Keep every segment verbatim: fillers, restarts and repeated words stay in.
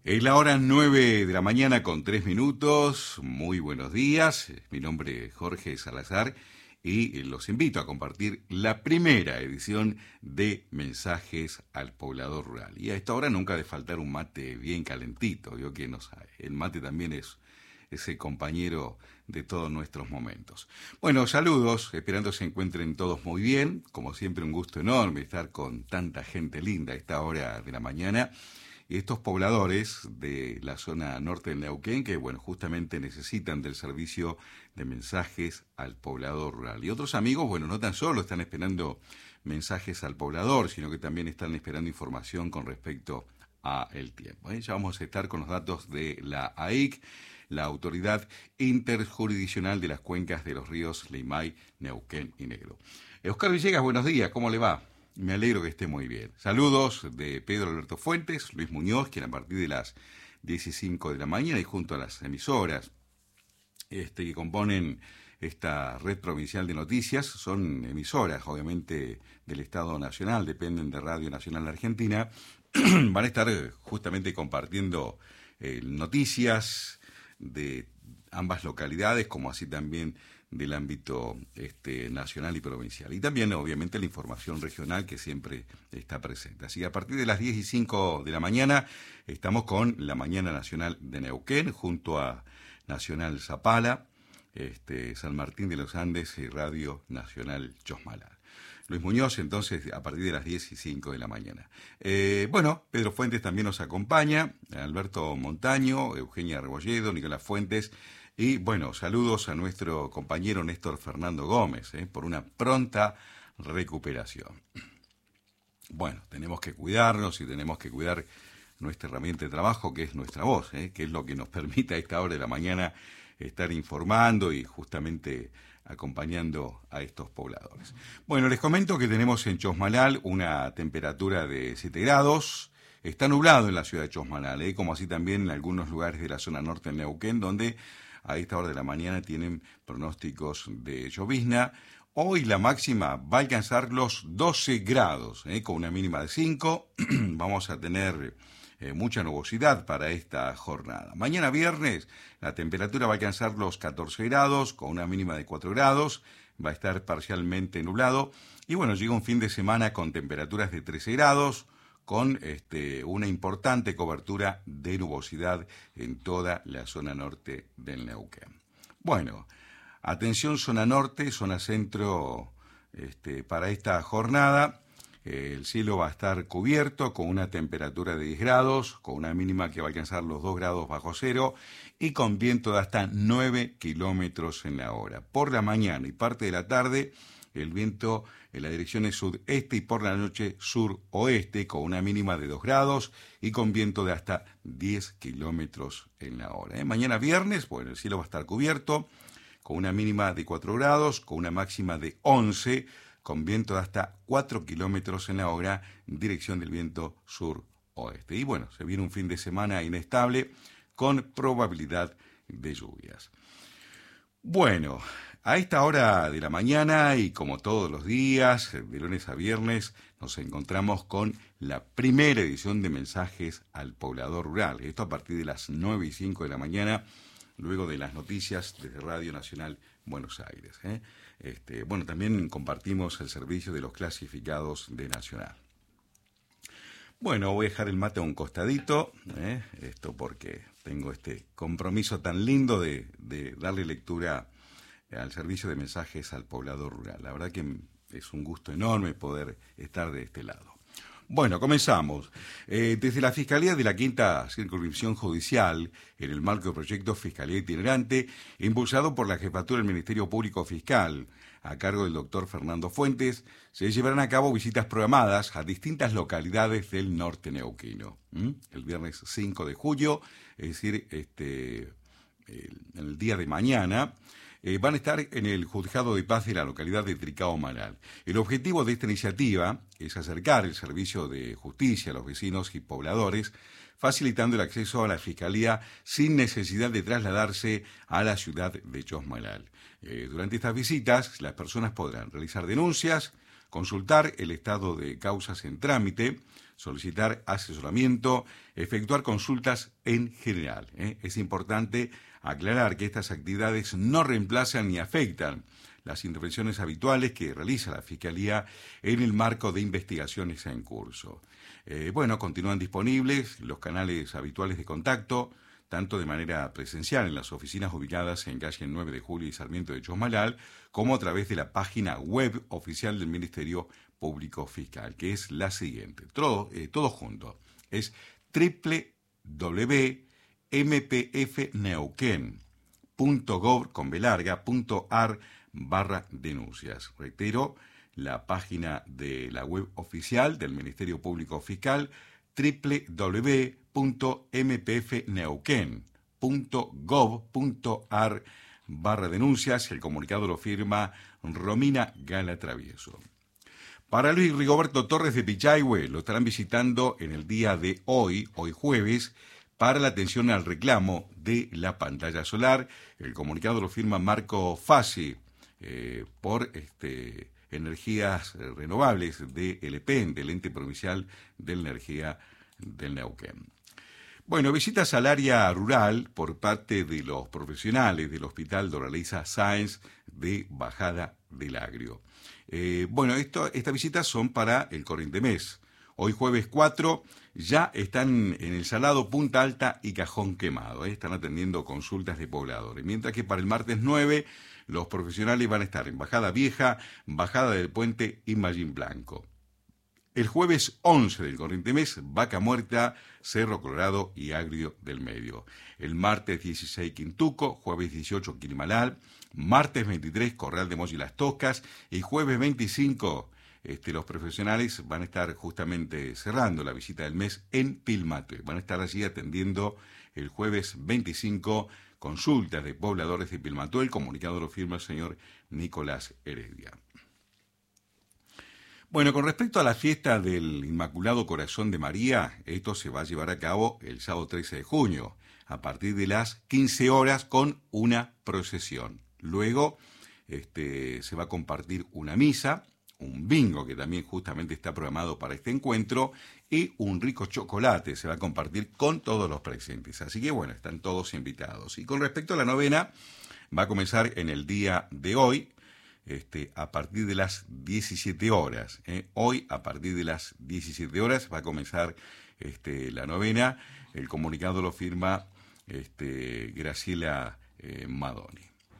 Es la hora nueve de la mañana con tres minutos. Muy buenos días. Mi nombre es Jorge Salazar y los invito a compartir la primera edición de Mensajes al Poblador Rural. Y a esta hora nunca ha de faltar un mate bien calentito. Yo que no sabe. El mate también es ese compañero de todos nuestros momentos. Bueno, saludos, esperando se encuentren todos muy bien. Como siempre, un gusto enorme estar con tanta gente linda a esta hora de la mañana. Y estos pobladores de la zona norte del Neuquén, que bueno, justamente necesitan del servicio de mensajes al poblador rural. Y otros amigos, bueno, no tan solo están esperando mensajes al poblador, sino que también están esperando información con respecto a el tiempo. ¿eh? Ya vamos a estar con los datos de la A I C, la Autoridad Interjurisdiccional de las Cuencas de los Ríos Limay, Neuquén y Negro. Oscar Villegas, buenos días, ¿cómo le va? Me alegro que esté muy bien. Saludos de Pedro Alberto Fuentes, Luis Muñoz, quien a partir de las diez y cinco de la mañana y junto a las emisoras este, que componen esta red provincial de noticias, son emisoras, obviamente, del Estado Nacional, dependen de Radio Nacional Argentina, van a estar justamente compartiendo eh, noticias de ambas localidades, como así también del ámbito este, nacional y provincial. Y también, obviamente, la información regional que siempre está presente. Así que a partir de las diez y cinco de la mañana estamos con la Mañana Nacional de Neuquén, junto a Nacional Zapala, este, San Martín de los Andes y Radio Nacional Chosmalal. Luis Muñoz, entonces, a partir de las diez y cinco de la mañana. Eh, bueno, Pedro Fuentes también nos acompaña, Alberto Montaño, Eugenia Rebolledo, Nicolás Fuentes. Y bueno, saludos a nuestro compañero Néstor Fernando Gómez, ¿eh? por una pronta recuperación. Bueno, tenemos que cuidarnos y tenemos que cuidar nuestra herramienta de trabajo, que es nuestra voz, ¿eh? que es lo que nos permite a esta hora de la mañana estar informando y justamente acompañando a estos pobladores. Bueno, les comento que tenemos en Chosmalal una temperatura de siete grados. Está nublado en la ciudad de Chosmalal, ¿eh? como así también en algunos lugares de la zona norte de Neuquén, donde a esta hora de la mañana tienen pronósticos de llovizna. Hoy la máxima va a alcanzar los doce grados, ¿eh? con una mínima de cinco. Vamos a tener eh, mucha nubosidad para esta jornada. Mañana viernes la temperatura va a alcanzar los catorce grados, con una mínima de cuatro grados. Va a estar parcialmente nublado. Y bueno, llega un fin de semana con temperaturas de trece grados, con este, una importante cobertura de nubosidad en toda la zona norte del Neuquén. Bueno, atención zona norte, zona centro este, para esta jornada. Eh, el cielo va a estar cubierto con una temperatura de diez grados, con una mínima que va a alcanzar los dos grados bajo cero y con viento de hasta nueve kilómetros en la hora. Por la mañana y parte de la tarde, el viento en la dirección es sudeste y por la noche suroeste, con una mínima de dos grados y con viento de hasta diez kilómetros en la hora. ¿eh? Mañana viernes, bueno, el cielo va a estar cubierto, con una mínima de cuatro grados, con una máxima de once, con viento de hasta cuatro kilómetros en la hora, en dirección del viento suroeste. Y bueno, se viene un fin de semana inestable, con probabilidad de lluvias. Bueno, a esta hora de la mañana y como todos los días, de lunes a viernes, nos encontramos con la primera edición de Mensajes al Poblador Rural. Esto a partir de las nueve y cinco de la mañana, luego de las noticias desde Radio Nacional Buenos Aires. ¿eh? Este, bueno, también compartimos el servicio de los clasificados de Nacional. Bueno, voy a dejar el mate a un costadito, ¿eh? esto porque tengo este compromiso tan lindo de, de darle lectura al servicio de mensajes al poblador rural. La verdad que es un gusto enorme poder estar de este lado. Bueno, comenzamos. Eh, desde la Fiscalía de la Quinta Circunscripción Judicial, en el marco del proyecto Fiscalía Itinerante, impulsado por la Jefatura del Ministerio Público Fiscal, a cargo del doctor Fernando Fuentes, se llevarán a cabo visitas programadas a distintas localidades del norte neuquino. ¿Mm? El viernes cinco de julio, es decir, este, el, el día de mañana, Eh, van a estar en el Juzgado de Paz de la localidad de Tricao Maral. El objetivo de esta iniciativa es acercar el servicio de justicia a los vecinos y pobladores, facilitando el acceso a la Fiscalía sin necesidad de trasladarse a la ciudad de Chosmalal. Eh, durante estas visitas, las personas podrán realizar denuncias, consultar el estado de causas en trámite, solicitar asesoramiento, efectuar consultas en general. ¿eh? Es importante aclarar que estas actividades no reemplazan ni afectan las intervenciones habituales que realiza la Fiscalía en el marco de investigaciones en curso. Eh, bueno, continúan disponibles los canales habituales de contacto, tanto de manera presencial en las oficinas ubicadas en calle nueve de julio y Sarmiento de Chosmalal, como a través de la página web oficial del Ministerio Público Fiscal, que es la siguiente, todo, eh, todo junto, es doble u doble u doble u punto m p f neuquén punto gov con b larga punto ar barra denuncias. Reitero, la página de la web oficial del Ministerio Público Fiscal, doble u doble u doble u punto m p f neuquén punto gov punto ar barra denuncias. El comunicado lo firma Romina Gala Travieso. Para Luis Rigoberto Torres de Pichahue, lo estarán visitando en el día de hoy, hoy jueves, para la atención al reclamo de la pantalla solar. El comunicado lo firma Marco Fassi, eh, por este, energías renovables de L P E N, del Ente Provincial de la Energía del Neuquén. Bueno, visitas al área rural por parte de los profesionales del Hospital Doraliza Sáenz de Bajada del Agrio. Eh, bueno, esto, estas visitas son para el corriente mes. Hoy jueves cuatro ya están en el Salado, Punta Alta y Cajón Quemado. ¿eh? Están atendiendo consultas de pobladores. Mientras que para el martes nueve los profesionales van a estar en Bajada Vieja, Bajada del Puente y Mallín Blanco. El jueves once del corriente mes, Vaca Muerta, Cerro Colorado y Agrio del Medio. El martes dieciséis, Quintuco, jueves dieciocho, Quilmalal, martes veintitrés, Corral de Molle y Las Toscas, y jueves veinticinco, este, los profesionales van a estar justamente cerrando la visita del mes en Pilmate. Van a estar allí atendiendo el jueves veinticinco consultas de pobladores de Pilmate. El comunicado lo firma el señor Nicolás Heredia. Bueno, con respecto a la fiesta del Inmaculado Corazón de María, esto se va a llevar a cabo el sábado trece de junio, a partir de las quince horas con una procesión. Luego este, se va a compartir una misa, un bingo que también justamente está programado para este encuentro, y un rico chocolate se va a compartir con todos los presentes. Así que bueno, están todos invitados. Y con respecto a la novena, va a comenzar en el día de hoy, Este, a partir de las diecisiete horas. ¿eh? Hoy, a partir de las diecisiete horas, va a comenzar este, la novena. El comunicado lo firma este, Graciela eh, Madoni.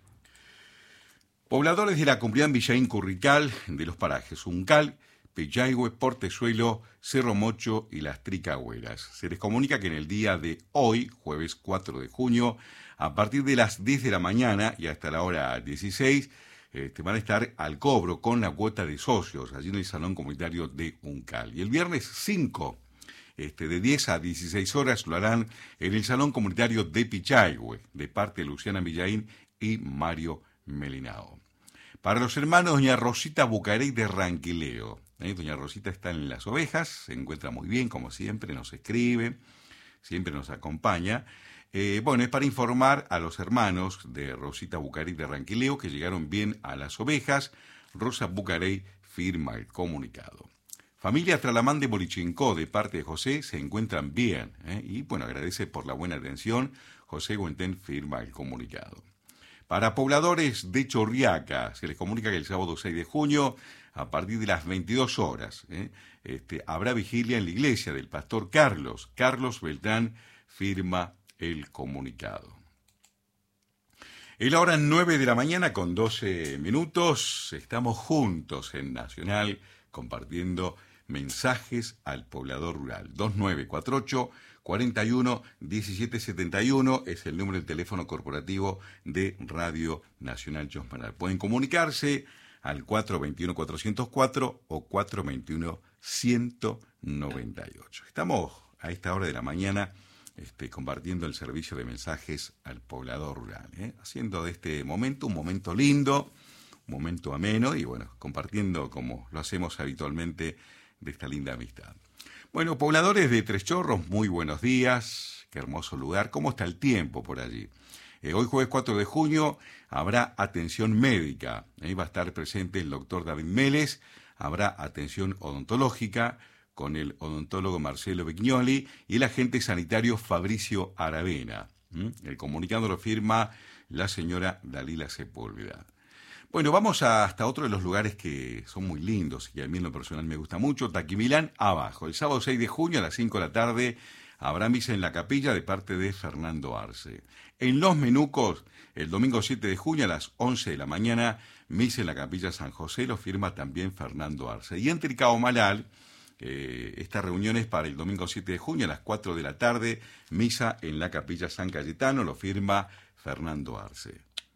Pobladores de la comunidad Villaín Currical, de los parajes Uncal, Pichahue, Portezuelo, Cerro Mocho y Las Tricagüeras. Se les comunica que en el día de hoy, jueves cuatro de junio, a partir de las diez de la mañana y hasta la hora dieciséis, Este, van a estar al cobro con la cuota de socios, allí en el Salón Comunitario de Uncal. Y el viernes cinco, este, de diez a dieciséis horas, lo harán en el Salón Comunitario de Pichahue, de parte de Luciana Villaín y Mario Melinao. Para los hermanos doña Rosita Bucarey de Ranquileo, ¿eh? Doña Rosita está en Las Ovejas, se encuentra muy bien, como siempre, nos escribe, siempre nos acompaña. Eh, bueno, es para informar a los hermanos de Rosita Bucarey de Ranquileo que llegaron bien a Las Ovejas. Rosa Bucarey firma el comunicado. Familia Tralamán de Bolichincó, de parte de José, se encuentran bien. ¿eh? Y bueno, agradece por la buena atención. José Guentén firma el comunicado. Para pobladores de Chorriaca, se les comunica que el sábado seis de junio, a partir de las veintidós horas, ¿eh? este, habrá vigilia en la iglesia del pastor Carlos. Carlos Beltrán firma el comunicado. Es la hora nueve de la mañana con doce minutos. Estamos juntos en Nacional compartiendo mensajes al poblador rural. dos nueve cuatro ocho, cuatro uno, uno siete siete uno es el número de teléfono corporativo de Radio Nacional Chosmalal. Pueden comunicarse al cuatro dos uno, cuatro cero cuatro o cuatro dos uno, uno nueve ocho. Estamos a esta hora de la mañana Este, compartiendo el servicio de mensajes al poblador rural, ¿eh? haciendo de este momento un momento lindo, un momento ameno y bueno, compartiendo como lo hacemos habitualmente de esta linda amistad. Bueno, pobladores de Tres Chorros, muy buenos días, qué hermoso lugar, ¿cómo está el tiempo por allí? Eh, hoy jueves cuatro de junio habrá atención médica, ahí va a estar presente el doctor David Mélez, habrá atención odontológica, con el odontólogo Marcelo Vignoli y el agente sanitario Fabricio Aravena. ¿Mm? El comunicado lo firma la señora Dalila Sepúlveda. Bueno, vamos a hasta otro de los lugares que son muy lindos y a mí en lo personal me gusta mucho, Taquimilán Abajo. El sábado seis de junio a las cinco de la tarde habrá misa en la capilla de parte de Fernando Arce. En Los Menucos, el domingo siete de junio a las once de la mañana, misa en la capilla San José, lo firma también Fernando Arce. Y en Tricao Malal, eh, esta reunión es para el domingo siete de junio a las cuatro de la tarde, misa en la capilla San Cayetano, lo firma Fernando Arce.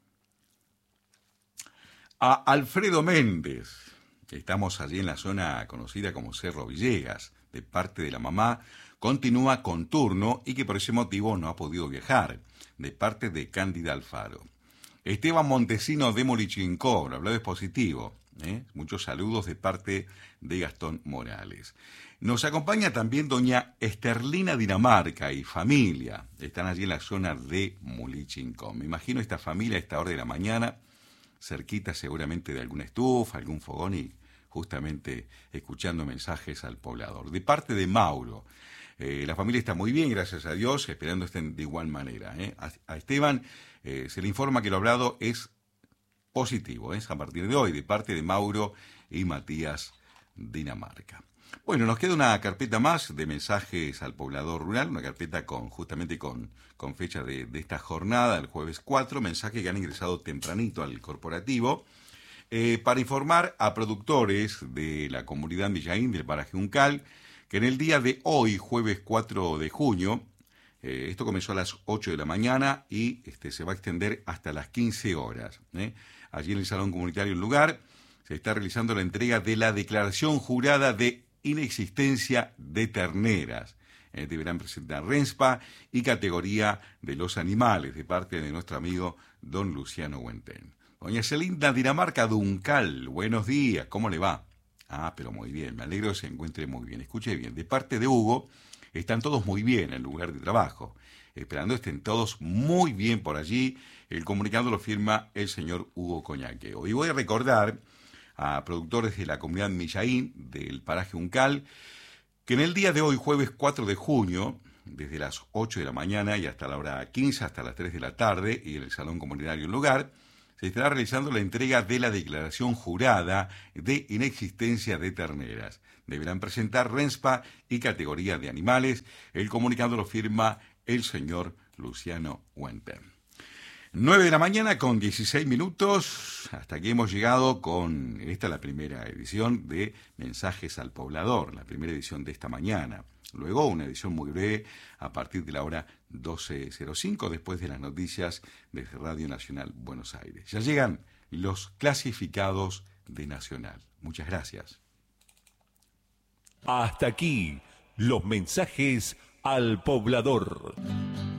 A Alfredo Méndez, estamos allí en la zona conocida como Cerro Villegas, de parte de la mamá, continúa con turno y que por ese motivo no ha podido viajar, de parte de Cándida Alfaro. Esteban Montesino de Molichincó, lo hablado es positivo, ¿eh? Muchos saludos de parte de Gastón Morales. Nos acompaña también doña Esterlina Dinamarca y familia, están allí en la zona de Molichincó. Me imagino esta familia a esta hora de la mañana, cerquita seguramente de alguna estufa, algún fogón y justamente escuchando mensajes al poblador. De parte de Mauro, eh, la familia está muy bien, gracias a Dios, esperando estén de igual manera. ¿eh? A, a Esteban eh, se le informa que lo hablado es positivo, ¿eh? a partir de hoy, de parte de Mauro y Matías Dinamarca. Bueno, nos queda una carpeta más de mensajes al poblador rural, una carpeta con justamente con, con fecha de, de esta jornada, el jueves cuatro, mensajes que han ingresado tempranito al corporativo, eh, para informar a productores de la comunidad Villaín del paraje Uncal, que en el día de hoy, jueves cuatro de junio, eh, esto comenzó a las ocho de la mañana y este, se va a extender hasta las quince horas. ¿eh? Allí en el Salón Comunitario El Lugar se está realizando la entrega de la declaración jurada de inexistencia de terneras. Eh, deberán presentar RENSPA y categoría de los animales de parte de nuestro amigo don Luciano Huentén. Doña Celinda Dinamarca Duncal, buenos días, ¿cómo le va? Ah, pero muy bien, me alegro que se encuentre muy bien. Escuche bien, de parte de Hugo, están todos muy bien en el lugar de trabajo. Esperando estén todos muy bien por allí. El comunicado lo firma el señor Hugo Coñaqueo. Y voy a recordar a productores de la comunidad Millaín, del paraje Uncal, que en el día de hoy, jueves cuatro de junio, desde las ocho de la mañana y hasta la hora quince, hasta las tres de la tarde, y en el Salón Comunitario El Lugar, se estará realizando la entrega de la declaración jurada de inexistencia de terneras. Deberán presentar RENSPA y categoría de animales. El comunicado lo firma el señor Luciano Huentén. nueve de la mañana con dieciséis minutos, hasta aquí hemos llegado con esta la primera edición de Mensajes al Poblador, la primera edición de esta mañana. Luego una edición muy breve a partir de la hora doce cero cinco, después de las noticias desde Radio Nacional Buenos Aires. Ya llegan los clasificados de Nacional. Muchas gracias. Hasta aquí los Mensajes al Poblador.